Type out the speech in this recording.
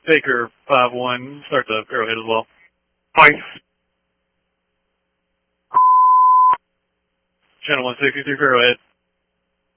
Baker 5-1, start the Arrowhead as well. Hi. Channel 163 for Arrowhead.